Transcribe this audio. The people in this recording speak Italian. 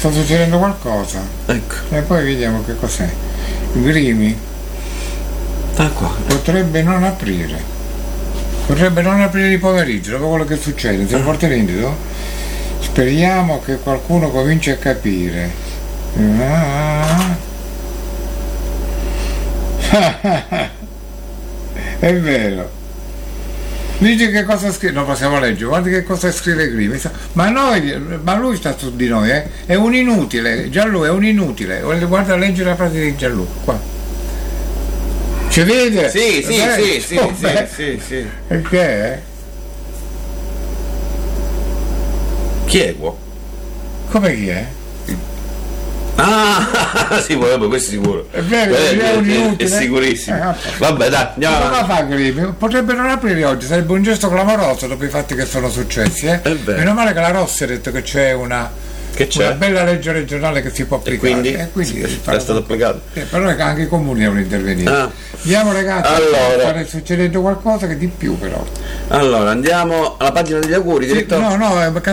sta succedendo qualcosa. Ecco. E poi vediamo che cos'è. Grimi Qua. potrebbe non aprire di pomeriggio dopo quello che succede, te lo porti rendito? Speriamo che qualcuno cominci a capire. È vero. Dice che cosa scrive, non possiamo leggere, guarda che cosa scrive Grimi. Ma lui sta su di noi, è un inutile, Gianlu è un inutile. Guarda, leggi la frase di Gianlu, qua. Ci vede? Sì. E che è? Chi è qua? Come chi è? Sì, vabbè, questo è sicuro. È vero, è un inutile. È sicurissimo. Vabbè, dai, andiamo. Cosa fa Grimi? Potrebbe non aprire oggi, sarebbe un gesto clamoroso dopo i fatti che sono successi, Meno male che la Rossi ha detto che c'è una bella legge regionale che si può applicare. E quindi è stato applicato. Però anche i comuni devono intervenire. Andiamo ragazzi, sta succedendo qualcosa che di più però. Allora, andiamo alla pagina degli auguri, direttore. No,